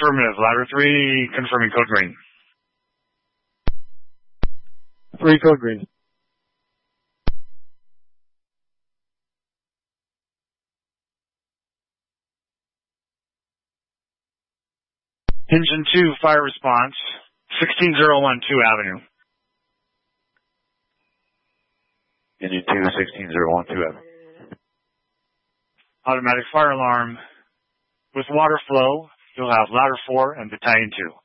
Affirmative. Ladder 3, confirming code green. 3 code green. Engine 2, fire response, 16012 Avenue. Engine 2, 16012 Avenue. Automatic fire alarm. With water flow, you'll have ladder 4 and battalion 2.